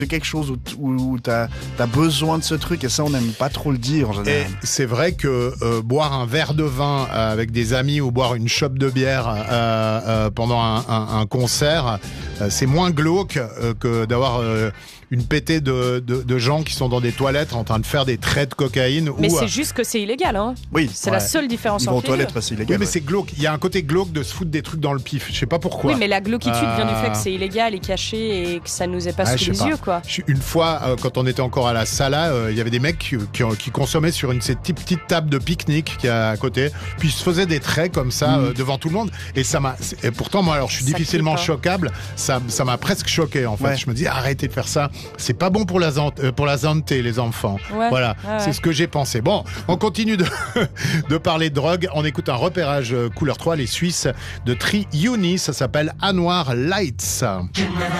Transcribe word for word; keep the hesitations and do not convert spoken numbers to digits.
de quelque chose où, où, où tu as besoin de ce truc, et ça, on n'aime pas trop le dire en général. Et c'est vrai que euh, boire un verre de vin euh, avec des amis ou boire une chope de bière euh, euh, pendant un, un, un concert, euh, c'est moins glauque euh, que d'avoir euh, une pétée de, de, de gens qui sont dans des toilettes en train de faire des traits de cocaïne. Mais ou, c'est euh, juste que c'est illégal, hein. Oui, C'est ouais. la seule différence Ils vont aux entre les deux. toilettes, c'est illégal. Oui, mais ouais. c'est glauque. Il y a un côté glauque de se foutre des trucs dans le pif. Je sais pas pourquoi. Oui, mais la glauquitude Euh, vient du fait que c'est illégal et caché et que ça nous est pas Ouais, sous je les sais pas. yeux, quoi. Je- Une fois, euh, quand on était encore à la Sala, euh, il y avait des mecs qui, qui, qui consommaient sur une de ces petites, petites tables de pique-nique qui est à côté, puis ils se faisaient des traits comme ça euh, devant tout le monde. Et ça m'a. Et pourtant, moi, alors, je suis Ça difficilement clip, hein. choquable. Ça, ça m'a presque choqué, en fait. Ouais. Je me dis, arrêtez de faire ça. C'est pas bon pour la zan- euh, pour la santé, les enfants. Ouais. Voilà, Ouais, ouais. c'est ce que j'ai pensé. Bon, on continue de, de parler de drogue. On écoute un repérage euh, couleur trois, les Suisses de Tri Uni. Ça s'appelle Anwar Lights.